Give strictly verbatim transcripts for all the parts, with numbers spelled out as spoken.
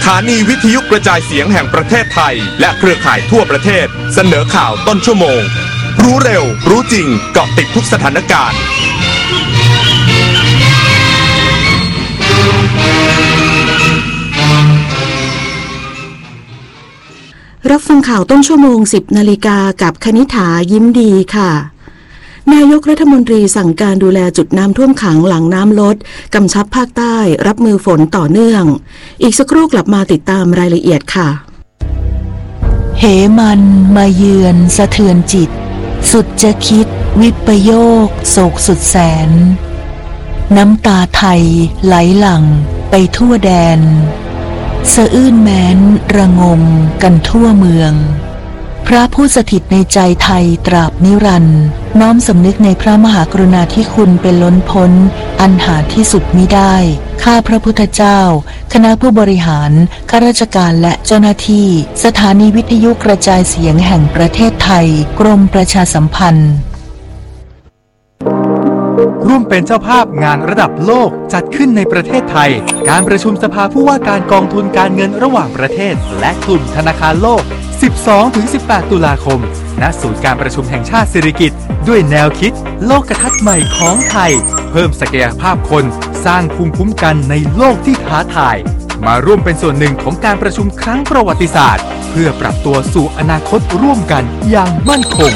ถานีวิทยุกระจายเสียงแห่งประเทศไทยและเครือข่ายทั่วประเทศเสนอข่าวต้นชั่วโมงรู้เร็วรู้จริงเกาะติดทุกสถานการณ์รับฟังข่าวต้นชั่วโมงสิบนาฬิกากับคณิษฐายิ้มดีค่ะนายกรัฐมนตรีสั่งการดูแลจุดน้ำท่วมขังหลังน้ำลดกำชับภาคใต้รับมือฝนต่อเนื่องอีกสักครู่กลับมาติดตามรายละเอียดค่ะเหมันมาเยือนสะเทือนจิตสุดจะคิดวิปโยคโศกสุดแสนน้ำตาไทยไหลหลั่งไปทั่วแดนสะอื้นแม้นระงมกันทั่วเมืองพระผู้สถิตในใจไทยตราบนิรันดร์น้อมสำนึกในพระมหากรุณาธิคุณเป็นล้นพ้นอันหาที่สุดมิได้ข้าพระพุทธเจ้าคณะผู้บริหารข้าราชการและเจ้าหน้าที่สถานีวิทยุกระจายเสียงแห่งประเทศไทยกรมประชาสัมพันธ์ร่วมเป็นเจ้าภาพงานระดับโลกจัดขึ้นในประเทศไทยการประชุมสภาผู้ว่าการกองทุนการเงินระหว่างประเทศและกลุ่มธนาคารโลก สิบสองถึงสิบแปด ตุลาคมณศูนย์การประชุมแห่งชาติสิริกิติ์ด้วยแนวคิดโลกทัศน์ใหม่ของไทยเพิ่มศักยภาพคนสร้างภูมิคุ้มกันในโลกที่ท้าทายมาร่วมเป็นส่วนหนึ่งของการประชุมครั้งประวัติศาสตร์เพื่อปรับตัวสู่อนาคตร่วมกันอย่างมั่นคง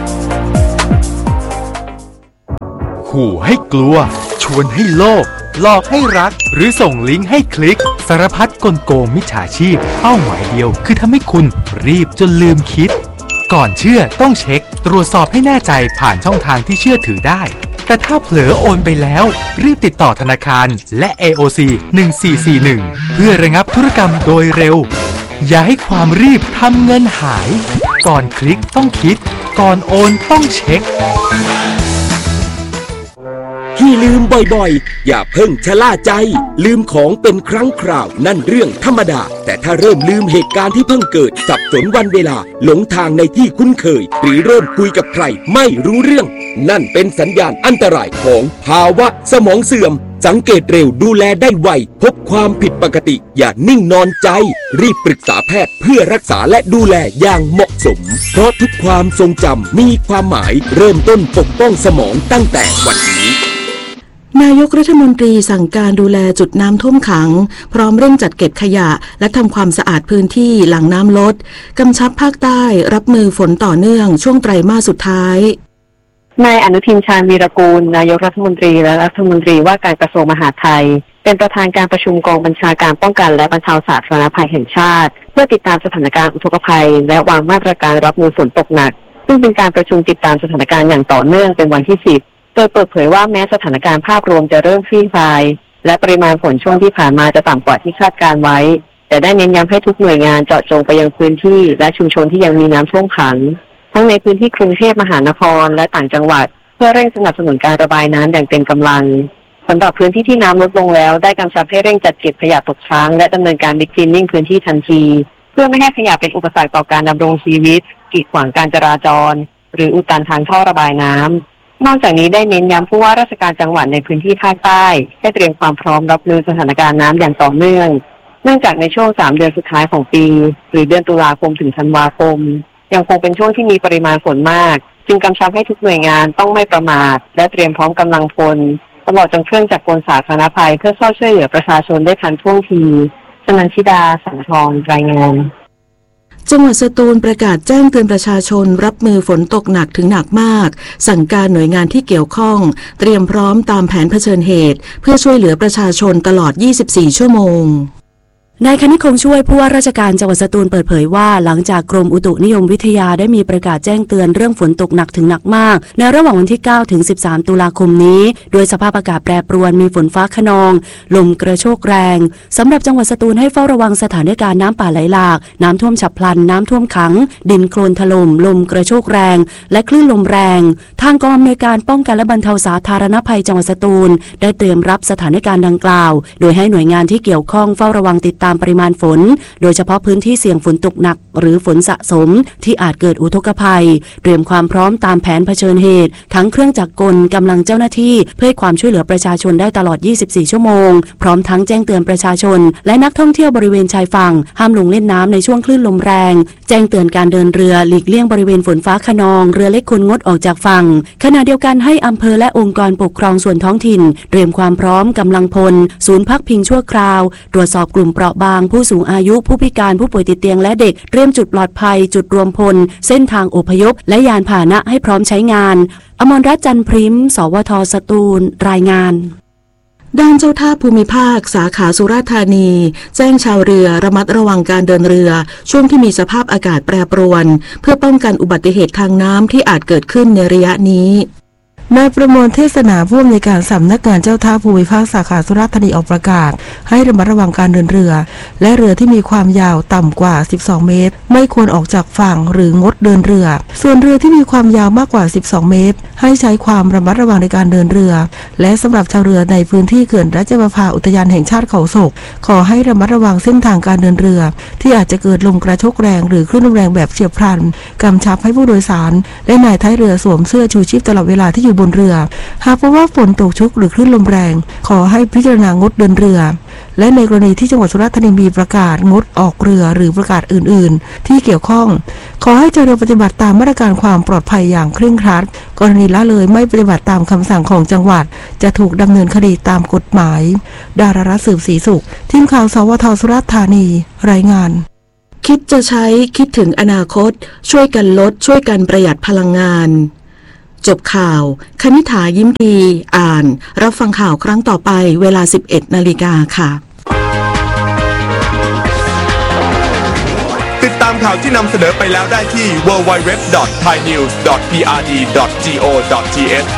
ขู่ให้กลัวชวนให้โลภหลอกให้รักหรือส่งลิงก์ให้คลิกสารพัดกลโกงมิจฉาชีพเป้าหมายเดียวคือทำให้คุณรีบจนลืมคิดก่อนเชื่อต้องเช็คตรวจสอบให้แน่ใจผ่านช่องทางที่เชื่อถือได้แต่ถ้าเผลอโอนไปแล้วรีบติดต่อธนาคารและ เอ โอ ซี หนึ่งสี่สี่หนึ่งเพื่อระงับธุรกรรมโดยเร็วอย่าให้ความรีบทำเงินหายก่อนคลิกต้องคิดก่อนโอนต้องเช็คที่ลืมบ่อยๆอย่าเพิ่งชะล่าใจลืมของเป็นครั้งคราวนั่นเรื่องธรรมดาแต่ถ้าเริ่มลืมเหตุการณ์ที่เพิ่งเกิดสับสนวันเวลาหลงทางในที่คุ้นเคยหรือเริ่มคุยกับใครไม่รู้เรื่องนั่นเป็นสัญญาณอันตรายของภาวะสมองเสื่อมสังเกตเร็วดูแลได้ไวพบความผิดปกติอย่านิ่งนอนใจรีบปรึกษาแพทย์เพื่อรักษาและดูแลอย่างเหมาะสมเพราะทุกความทรงจำมีความหมายเริ่มต้นปกป้องสมองตั้งแต่วันนี้นายกรัฐมนตรีสั่งการดูแลจุดน้ำท่วมขังพร้อมเร่งจัดเก็บขยะและทำความสะอาดพื้นที่หลังน้ำลดกำชับภาคใต้รับมือฝนต่อเนื่องช่วงไตรมาสสุดท้ายนายอนุทินชาญวีรกูลนายกรัฐมนตรีและรัฐมนตรีว่าการกระทรวงมหาดไทยเป็นประธานการประชุมกองบัญชาการป้องกันและบรรเทาสาธารณภัยแห่งชาติเพื่อติดตามสถานการณ์อุทกภัยและวางมาตรการรับมือฝนตกหนักซึ่งเป็นการประชุมติดตามสถานการณ์อย่างต่อเนื่องเป็นวันที่สิบโดยเปิดเผยว่าแม้สถานการณ์ภาพรวมจะเริ่มคลี่คลายและปริมาณฝนช่วงที่ผ่านมาจะต่ำกว่าที่คาดการไว้แต่ได้เน้นย้ำให้ทุกหน่วยงานเจาะจงไปยังพื้นที่และชุมชนที่ยังมีน้ำท่วมขังทั้งในพื้นที่กรุงเทพมหานครและต่างจังหวัดเพื่อเร่งสนับสนุนการระบายน้ำอย่างเต็มกำลังสำหรับพื้นที่ที่น้ำลดลงแล้วได้กำชับให้เร่งจัดเก็บขยะตกค้างและดำเนินการบิ๊กคลีนนิ่งพื้นที่ทันทีเพื่อไม่ให้ขยะเป็นอุปสรรคต่อการดำรงชีวิตกีดขวางการจราจรหรืออุดตันทางท่อระบายน้ำนอกจากนี้ได้เน้นย้ำผู้ว่าราชการจังหวัดในพื้นที่ภาคใต้ให้เตรียมความพร้อมรับมือสถานการณ์น้ำอย่างต่อเนื่องเนื่องจากในช่วงสามเดือนสุดท้ายของปีหรือเดือนตุลาคมถึงธันวาคมยังคงเป็นช่วงที่มีปริมาณฝนมากจึงกำชับให้ทุกหน่วยงานต้องไม่ประมาทและเตรียมพร้อมกำลังพลตลอดจนเครื่องจักรกลสาธารณภัยเพื่อเข้าช่วยเหลือประชาชนได้ทันท่วงทีชนันชิดาสังทองรายงานจังหวัดสตูลประกาศแจ้งเตือนประชาชนรับมือฝนตกหนักถึงหนักมากสั่งการหน่วยงานที่เกี่ยวข้องเตรียมพร้อมตามแผนเผชิญเหตุเพื่อช่วยเหลือประชาชนตลอดยี่สิบสี่ชั่วโมงนายคณิตคงช่วยผู้ว่าราชการจังหวัดสตูลเปิดเผยว่าหลังจากกรมอุตุนิยมวิทยาได้มีประกาศแจ้งเตือนเรื่องฝนตกหนักถึงหนักมากในระหว่างวันที่เก้าถึงสิบสามตุลาคมนี้โดยสภาพอากาศแปรปรวนมีฝนฟ้าคะนองลมกระโชกแรงสำหรับจังหวัดสตูลให้เฝ้าระวังสถานการณ์น้ำป่าไหลหลากน้ำท่วมฉับพลันน้ำท่วมขังดินโคลนถล่มลมกระโชกแรงและคลื่นลมแรงทางกองอำนวยการป้องกันและบรรเทาสาธารณภัยจังหวัดสตูลได้เตรียมรับสถานการณ์ดังกล่าวโดยให้หน่วยงานที่เกี่ยวข้องเฝ้าระวังติดตามามปริมาณฝนโดยเฉพาะพื้นที่เสี่ยงฝนตกหนักหรือฝนสะสมที่อาจเกิดอุทกภัยเตรียมความพร้อมตามแผนเผชิญเหตุทั้งเครื่องจักรกลกำลังเจ้าหน้าที่เพื่อให้ความช่วยเหลือประชาชนได้ตลอดยี่สิบสี่ชั่วโมงพร้อมทั้งแจ้งเตือนประชาชนและนักท่องเที่ยวบริเวณชายฝั่งห้ามลงเล่นน้ำในช่วงคลื่นลมแรงแจ้งเตือนการเดินเรือหลีกเลี่ยงบริเวณฝนฟ้าคะนองเรือเล็กควรงดออกจากฝั่งขณะเดียวกันให้อำเภอและองค์กรปกครองส่วนท้องถิ่นเตรียมความพร้อมกำลังพลศูนย์พักพิงชั่วคราวตรวจสอบกลุ่มเปราะบางผู้สูงอายุผู้พิการผู้ป่วยติดเตียงและเด็กเตรียมจุดปลอดภัยจุดรวมพลเส้นทางอพยพและยานพาหนะให้พร้อมใช้งานอมรรัตน์จันทร์พริมสวทสตูลรายงานด้านเจ้าท่าภูมิภาคสาขาสุราษฎร์ธานีแจ้งชาวเรือระมัดระวังการเดินเรือช่วงที่มีสภาพอากาศแปรปรวนเพื่อป้องกันอุบัติเหตุทางน้ำที่อาจเกิดขึ้นในระยะนี้นายประมวลเทศนาผู้อำนวยการสำนักงานเจ้าท่าภูมิภาคสาขาสุราษฎร์ธานีออกประกาศให้ระมัดระวังการเดินเรือและเรือที่มีความยาวต่ำกว่าสิบสองเมตรไม่ควรออกจากฝั่งหรืองดเดินเรือส่วนเรือที่มีความยาวมากกว่าสิบสองเมตรให้ใช้ความระมัดระวังในการเดินเรือและสำหรับชาวเรือในพื้นที่เขื่อนราชประภาอุทยานแห่งชาติเขาศกขอให้ระมัดระวังเส้นทางการเดินเรือที่อาจจะเกิดลมกระโชกแรงหรือคลื่นลมแรงแบบเฉียบพลันกำชับให้ผู้โดยสารและนายท้ายเรือสวมเสื้อชูชีพตลอดเวลาที่อยู่บนเรือหากพบว่าฝนตกชุกหรือคลื่นลมแรงขอให้พิจารณางดเดินเรือและในกรณีที่จังหวัดสุราษฎร์ธานีมีประกาศงดออกเรือหรือประกาศอื่นๆที่เกี่ยวข้องขอให้ชาวเรือปฏิบัติตามมาตรการความปลอดภัยอย่างเคร่งครัดกรณีละเลยไม่ปฏิบัติตามคำสั่งของจังหวัดจะถูกดำเนินคดีตามกฎหมายดารารัตน์สืบศรีสุขทีมข่าวสวทสุราษฎร์ธานีรายงานคิดจะใช้คิดถึงอนาคตช่วยกันลดช่วยกันประหยัดพลังงานจบข่าวคณิษฐายิ้มดีอ่านรับฟังข่าวครั้งต่อไปเวลา สิบเอ็ดนาฬิกา ค่ะติดตามข่าวที่นำเสนอไปแล้วได้ที่ ดับเบิลยู ดับเบิลยู ดับเบิลยู ดอท ไทยนิวส์ ดอท พี อาร์ ดี ดอท จี โอ ดอท ที เอช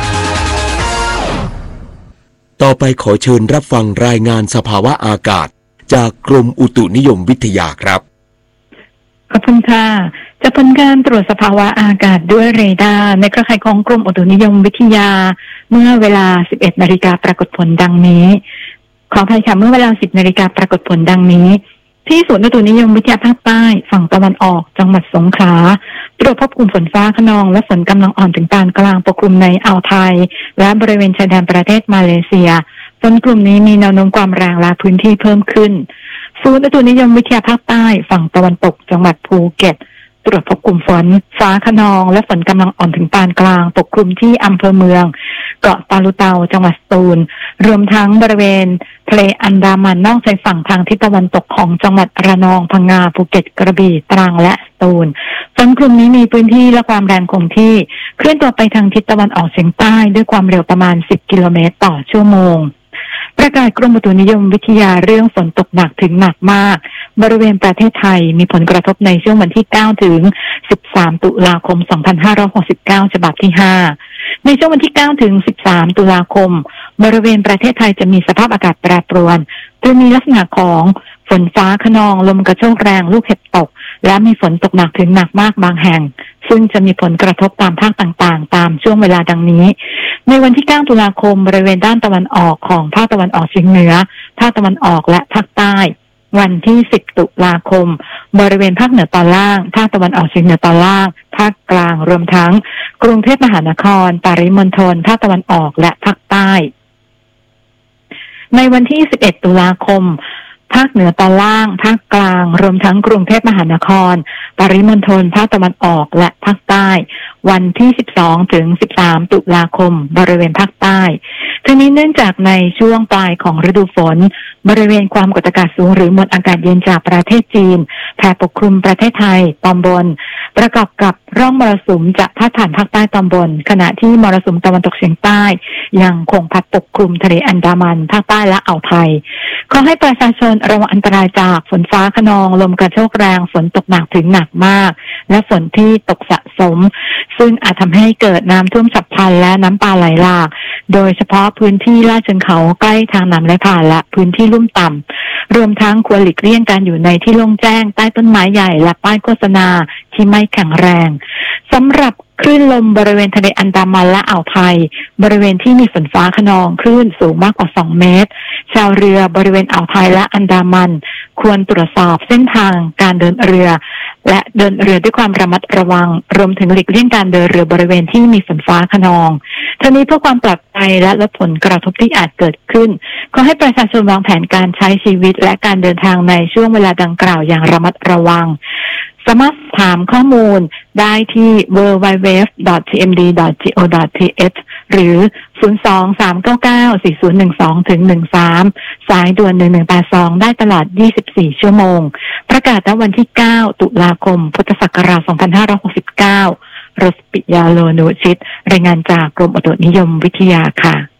ต่อไปขอเชิญรับฟังรายงานสภาวะอากาศจากกรมอุตุนิยมวิทยาครับขอบคุณค่ะจากผลการตรวจสภาวะอากาศด้วยเรดาร์ในเครือข่ายของกรมอุตุนิยมวิทยาเมื่อเวลา สิบเอ็ดนาฬิกาปรากฏผลดังนี้ขออภัยค่ะเมื่อเวลา สิบนาฬิกาปรากฏผลดังนี้ที่ศูนย์อุตุนิยมวิทยาภาคใต้ฝั่งตะวันออกจังหวัดสงขลาตรวจพบกลุ่มฝนฟ้าคะนองและฝนกำลังอ่อนถึงปานกลางปกคลุมในอ่าวไทยและบริเวณชายแดนประเทศมาเลเซียฝนกลุ่มนี้มีแนวโน้มความแรงและพื้นที่เพิ่มขึ้นศูนย์อุตุนิยมวิทยาภาคใต้ฝั่งตะวันตกจังหวัดภูเก็ตตรวจพบกลุ่มฝนฟ้าคะนองและฝนกำลังอ่อนถึงปานกลางปกคลุมที่อำเภอเมืองเกาะตาลุเตาจังหวัดสตูลรวมทั้งบริเวณทะเลอันดามันนอกชายฝั่งทางทิศตะวันตกของจังหวัดระนองพังงาภูเก็ตกระบี่ตรังและสตูลฝนกลุ่มนี้มีพื้นที่และความแรงคงที่เคลื่อนตัวไปทางทิศตะวันออกเฉียงใต้ด้วยความเร็วประมาณสิบกิโลเมตรต่อชั่วโมงประกาศกรมอุตุนิยมวิทยาเรื่องฝนตกหนักถึงหนักมากบริเวณประเทศไทยมีผลกระทบในช่วงวันที่เก้าถึงสิบสามตุลาคมสองพันห้าร้อยหกสิบเก้าฉบับที่ห้าในช่วงวันที่เก้าถึงสิบสามตุลาคมบริเวณประเทศไทยจะมีสภาพอากาศแปรปรวนโดยมีลักษณะของฝนฟ้าคะนองลมกระโชกแรงลูกเห็บตกและมีฝนตกหนักถึงหนักมากบางแห่งซึ่งจะมีผลกระทบตามภาคต่างๆตามช่วงเวลาดังนี้ในวันที่เก้าตุลาคมบริเวณด้านตะวันออกของภาคตะวันออกเฉียงเหนือภาคตะวันออกและภาคใต้วันที่สิบตุลาคมบริเวณภาคเหนือตอนล่างภาคตะวันออกเฉียงเหนือตอนล่างภาคกลางรวมทั้งกรุงเทพมหานครปริมณฑลภาคตะวันออกและภาคใต้ในวันที่สิบเอ็ดตุลาคมภาคเหนือตอนล่างภาคกลางรวมทั้งกรุงเทพมหานครปริมณฑลภาคตะวันออกและภาคใต้วันที่สิบสองถึงสิบสามตุลาคมบริเวณภาคใต้ทั้งนี้เนื่องจากในช่วงปลายของฤดูฝนบริเวณความกดอากาศสูงหรือมวลอากาศเย็นจากประเทศจีนแผ่ปกคลุมประเทศไทยตอนบนประกอบกับร่องมรสุมจะพาดผ่านภาคใต้ตอนบนขณะที่มรสุมตะวันตกเฉียงใต้ยังคงพัดปกคลุมทะเลอันดามันภาคใต้และอ่าวไทยขอให้ประชาชนระวังอันตรายจากฝนฟ้าคะนองลมกระโชกแรงฝนตกหนักถึงหนักมากและฝนที่ตกสะสมซึ่งอาจทำให้เกิดน้ำท่วมฉับพลันและน้ำป่าไหลหลากโดยเฉพาะพื้นที่ลาดเชิงเขาใกล้ทางน้ำไหลผ่านและพื้นที่ลุ่มต่ำรวมทั้งควรหลีกเลี่ยงการอยู่ในที่โล่งแจ้งใต้ต้นไม้ใหญ่และป้ายโฆษณาที่ไม่แข็งแรงสำหรับคลื่นลมบริเวณทะเลอันดามันและอ่าวไทยบริเวณที่มีฝนฟ้าคะนองคลื่นสูงมากกว่าสองเมตรชาวเรือบริเวณอ่าวไทยและอันดามันควรตรวจสอบเส้นทางการเดินเรือและเดินเรือด้วยความระมัดระวังรวมถึงหลีกเลี่ยงการเดินเรือบริเวณที่มีฝนฟ้าคะนองทั้งนี้เพื่อความปลอดภัยและลดผลกระทบที่อาจเกิดขึ้นขอให้ประชาชนวางแผนการใช้ชีวิตและการเดินทางในช่วงเวลาดังกล่าวอย่างระมัดระวังสามารถถามข้อมูลได้ที่ ดับเบิลยู ดับเบิลยู ดับเบิลยู ดอท ที เอ็ม ดี ดอท จี โอ ดอท ที เอช หรือ ศูนย์ สอง สาม เก้า เก้า สี่ ศูนย์ หนึ่ง สอง ถึง หนึ่ง สาม สายด่วน หนึ่ง หนึ่ง แปด สอง ได้ตลอด ยี่สิบสี่ ชั่วโมงประกาศณวันที่ เก้า ตุลาคม พุทธศักราช สองพันห้าร้อยหกสิบเก้า รสปิยาโลนุชิตรายงานจากกรมอุตุนิยมวิทยาค่ะ